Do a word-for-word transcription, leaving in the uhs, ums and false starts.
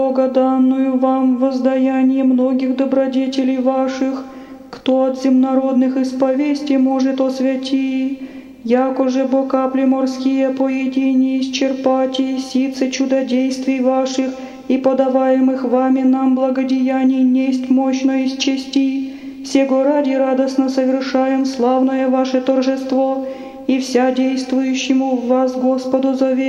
Богоданную вам воздаяние многих добродетелей ваших, кто от земнородных исповестей может освяти, яко же бо капли морские поедине исчерпать и сицы чудодействий ваших и подаваемых вами нам благодеяний несть мощно исчести, сего ради радостно совершаем славное ваше торжество и вся действующему в вас Господу зовем.